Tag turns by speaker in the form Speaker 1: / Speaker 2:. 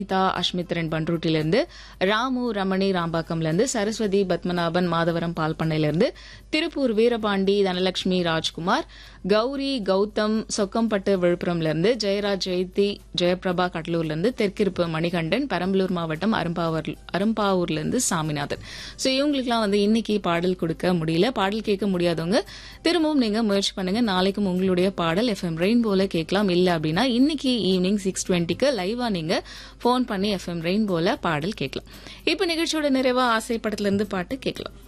Speaker 1: அஷ்மித்ரன் பண்ருட்டிலிருந்து, ராமு ரமணி ராம்பாக்கம்லேருந்து, சரஸ்வதி பத்மநாபன் மாதவரம் பால்பண்ணையிலிருந்து, திருப்பூர் வீரபாண்டி தனலட்சுமி ராஜ்குமார், கௌரி கௌதம் சொக்கம்பட்டு விழுப்புரம்லேருந்து, ஜெயராஜ் ஜெயந்தி ஜெயபிரபா கடலூர்லேருந்து, தெற்கிருப்பு மணிகண்டன் பெரம்பலூர் மாவட்டம் அரும்பாவூர்லேருந்து சாமிநாதன். ஸோ இவங்களுக்குலாம் இன்னைக்கு பாடல் கொடுக்க முடியல. பாடல் கேட்க முடியாதவங்க திரும்பவும் நீங்க முயற்சி பண்ணுங்க. நாளைக்கும் உங்களுடைய பாடல் எஃப்எம் ரெயின்போல கேட்கலாம். இல்ல அப்படின்னா இன்னைக்கு ஈவினிங் 6:20க்கு லைவா நீங்க போன் பண்ணி எஃப்எம் ரெயின்போல பாடல் கேட்கலாம். இப்ப நிகழ்ச்சியோட நிறைவா ஆசை படத்துல இருந்து பாட்டு கேட்கலாம்.